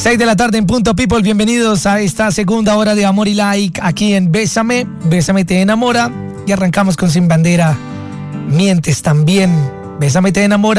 6 de la tarde en punto, people. Bienvenidos a esta segunda hora de Amor y Like aquí en Bésame. Bésame te enamora. Y arrancamos con Sin Bandera. Mientes también. Bésame te enamora.